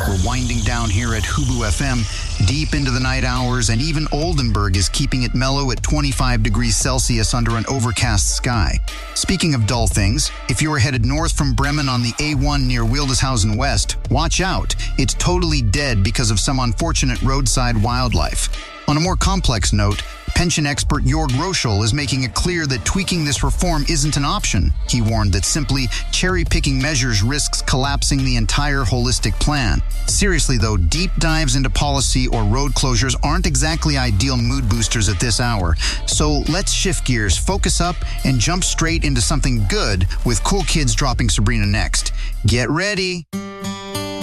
We're winding down here at Hubu FM, deep into the night hours, and even Oldenburg is keeping it mellow at 25 degrees Celsius under an overcast sky. Speaking of dull things, if you're headed north from Bremen on the A1 near Wildeshausen West, watch out. It's totally dead because of some unfortunate roadside wildlife. On a more complex note, pension expert Jörg Roschel is making it clear that tweaking this reform isn't an option. He warned that simply cherry-picking measures risks collapsing the entire holistic plan. Seriously though, deep dives into policy or road closures aren't exactly ideal mood boosters at this hour. So let's shift gears, focus up, and jump straight into something good with Cool Kids dropping Sabrina next. Get ready!